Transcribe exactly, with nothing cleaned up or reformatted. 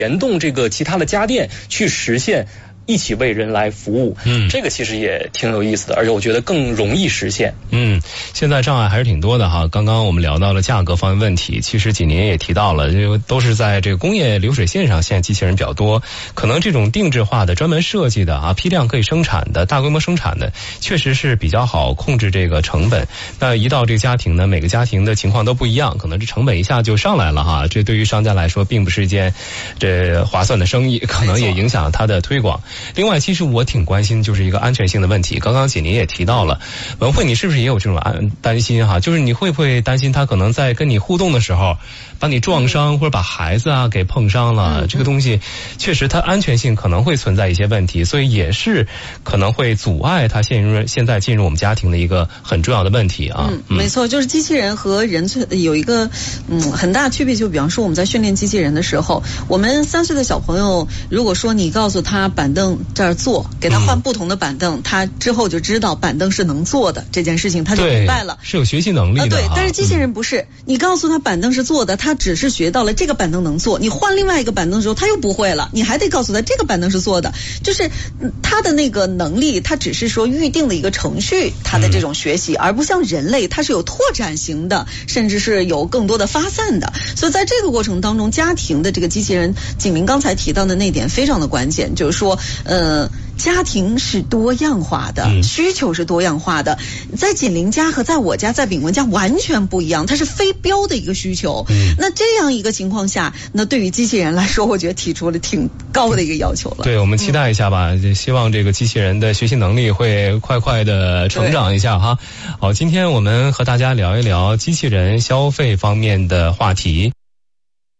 联动这个其他的家电去实现一起为人来服务，嗯，这个其实也挺有意思的，而且我觉得更容易实现。 嗯，现在障碍还是挺多的哈。刚刚我们聊到了价格方面问题，其实锦麟也提到了，就都是在这个工业流水线上，现在机器人比较多，可能这种定制化的、专门设计的啊，批量可以生产的、大规模生产的，确实是比较好控制这个成本。那一到这个家庭呢，每个家庭的情况都不一样，可能这成本一下就上来了哈。这对于商家来说，并不是一件这划算的生意，可能也影响它的推广。另外，其实我挺关心就是一个安全性的问题。刚刚锦麟也提到了，文慧，你是不是也有这种安担心哈？就是你会不会担心他可能在跟你互动的时候，把你撞伤或者把孩子啊给碰伤了？嗯、这个东西确实它安全性可能会存在一些问题，所以也是可能会阻碍他现入现在进入我们家庭的一个很重要的问题啊。 嗯，没错，就是机器人和人有一个嗯很大区别。就比方说我们在训练机器人的时候，我们三岁的小朋友，如果说你告诉他板凳这儿坐，给他换不同的板凳，嗯、他之后就知道板凳是能坐的这件事情，他就明白了， 是有学习能力的。啊、 对，但是机器人不是，嗯、你告诉他板凳是坐的，他只是学到了这个板凳能坐，你换另外一个板凳的时候，他又不会了，你还得告诉他这个板凳是坐的，就是他的那个能力，他只是说预定的一个程序，他的这种学习，嗯、而不像人类，它是有拓展型的，甚至是有更多的发散的。所以在这个过程当中，家庭的这个机器人，锦麟刚才提到的那点非常的关键，就是说，呃。家庭是多样化的，嗯、需求是多样化的，在锦麟家和在我家、在炳文家完全不一样，它是非标的一个需求。嗯、那这样一个情况下，那对于机器人来说，我觉得提出了挺高的一个要求了。 对，我们期待一下吧，嗯、希望这个机器人的学习能力会快快的成长一下哈。好，今天我们和大家聊一聊机器人消费方面的话题。